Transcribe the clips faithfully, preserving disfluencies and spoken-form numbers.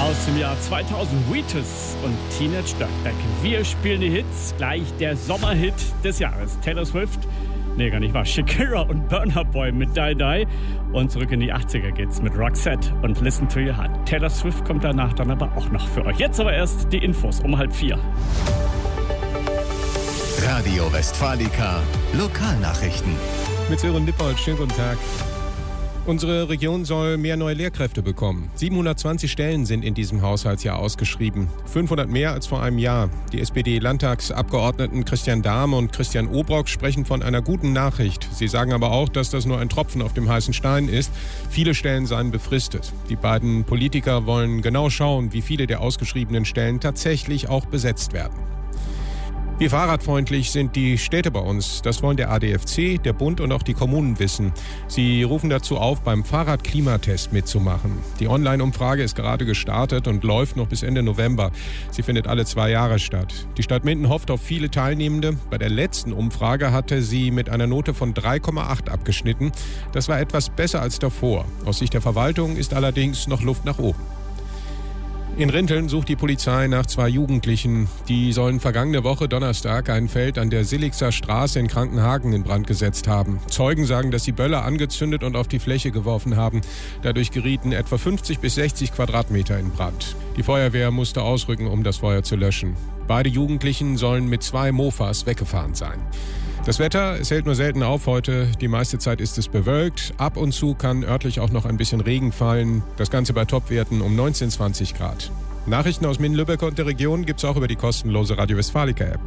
Aus dem Jahr zweitausend, Wheatus und Teenage Dirtbag. Wir spielen die Hits, gleich der Sommerhit des Jahres. Taylor Swift, nee, gar nicht wahr, Shakira und Burna Boy mit Die Die. Und zurück in die achtziger geht's mit Roxette und Listen to Your Heart. Taylor Swift kommt danach dann aber auch noch für euch. Jetzt aber erst die Infos um halb vier. Radio Westfalica, Lokalnachrichten. Mit Sören Dippold, schönen guten Tag. Unsere Region soll mehr neue Lehrkräfte bekommen. siebenhundertzwanzig Stellen sind in diesem Haushaltsjahr ausgeschrieben. fünfhundert mehr als vor einem Jahr. Die S P D-Landtagsabgeordneten Christian Dahme und Christian Obrock sprechen von einer guten Nachricht. Sie sagen aber auch, dass das nur ein Tropfen auf dem heißen Stein ist. Viele Stellen seien befristet. Die beiden Politiker wollen genau schauen, wie viele der ausgeschriebenen Stellen tatsächlich auch besetzt werden. Wie fahrradfreundlich sind die Städte bei uns? Das wollen der A D F C, der Bund und auch die Kommunen wissen. Sie rufen dazu auf, beim Fahrradklimatest mitzumachen. Die Online-Umfrage ist gerade gestartet und läuft noch bis Ende November. Sie findet alle zwei Jahre statt. Die Stadt Minden hofft auf viele Teilnehmende. Bei der letzten Umfrage hatte sie mit einer Note von drei Komma acht abgeschnitten. Das war etwas besser als davor. Aus Sicht der Verwaltung ist allerdings noch Luft nach oben. In Rinteln sucht die Polizei nach zwei Jugendlichen. Die sollen vergangene Woche Donnerstag ein Feld an der Silixer Straße in Krankenhagen in Brand gesetzt haben. Zeugen sagen, dass sie Böller angezündet und auf die Fläche geworfen haben. Dadurch gerieten etwa fünfzig bis sechzig Quadratmeter in Brand. Die Feuerwehr musste ausrücken, um das Feuer zu löschen. Beide Jugendlichen sollen mit zwei Mofas weggefahren sein. Das Wetter, es hält nur selten auf heute. Die meiste Zeit ist es bewölkt. Ab und zu kann örtlich auch noch ein bisschen Regen fallen. Das Ganze bei Topwerten um neunzehn, zwanzig Grad. Nachrichten aus Minden-Lübbecke und der Region gibt's auch über die kostenlose Radio Westfalica-App.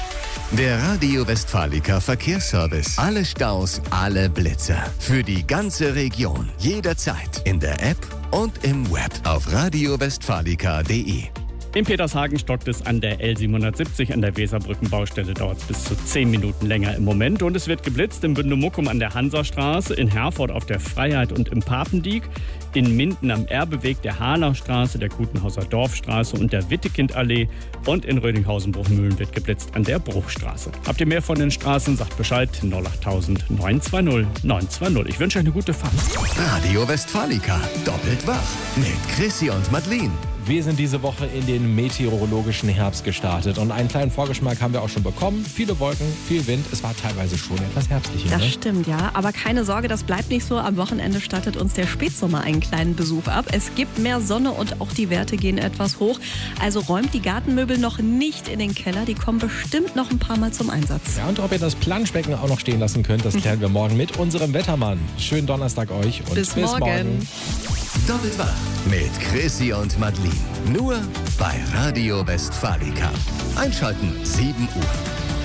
Der Radio Westfalica Verkehrsservice. Alle Staus, alle Blitzer. Für die ganze Region. Jederzeit. In der App und im Web. Auf radio westfalica punkt de. In Petershagen stockt es an der L siebenhundertsiebzig an der Weserbrückenbaustelle. Dauert es bis zu zehn Minuten länger im Moment. Und es wird geblitzt in Bündemuckum an der Hansastraße, in Herford auf der Freiheit und im Papendiek, in Minden am Erbeweg der Hanaustraße, der Gutenhauser Dorfstraße und der Wittekindallee und in Rödinghausen-Bruchmühlen wird geblitzt an der Bruchstraße. Habt ihr mehr von den Straßen, sagt Bescheid null achttausend neunhundertzweißig neunhundertzweißig. Ich wünsche euch eine gute Fahrt. Radio Westfalica, doppelt wach mit Chrissy und Madeline. Wir sind diese Woche in den meteorologischen Herbst gestartet und einen kleinen Vorgeschmack haben wir auch schon bekommen. Viele Wolken, viel Wind, es war teilweise schon etwas herbstlich. Das ne? stimmt, ja. Aber keine Sorge, das bleibt nicht so. Am Wochenende startet uns der Spätsommer einen kleinen Besuch ab. Es gibt mehr Sonne und auch die Werte gehen etwas hoch. Also räumt die Gartenmöbel noch nicht in den Keller. Die kommen bestimmt noch ein paar Mal zum Einsatz. Ja, und ob ihr das Planschbecken auch noch stehen lassen könnt, das klären wir morgen mit unserem Wettermann. Schönen Donnerstag euch und bis, bis morgen. morgen. Doppelt wach mit Chrissy und Madeline. Nur bei Radio Westfalica. Einschalten sieben Uhr.